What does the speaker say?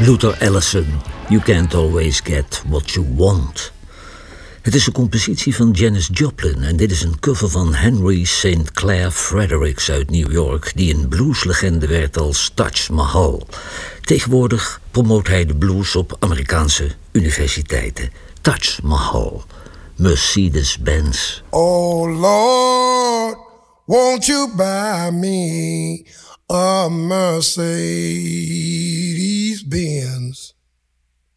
Luther Allison, You Can't Always Get What You Want. Het is een compositie van Janis Joplin en dit is een cover van Henry St. Clair Fredericks uit New York, die een blueslegende werd als Taj Mahal. Tegenwoordig promoot hij de blues op Amerikaanse universiteiten. Taj Mahal, Mercedes-Benz. Oh Lord, won't you buy me a Mercedes-Benz?